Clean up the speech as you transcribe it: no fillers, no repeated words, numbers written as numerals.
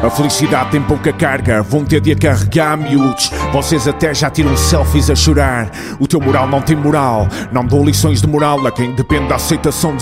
A felicidade tem pouca carga, vão ter de a carregar, miúdos. Vocês até já tiram selfies a chorar. O teu moral não tem moral, não dou lições de moral a quem depende da aceitação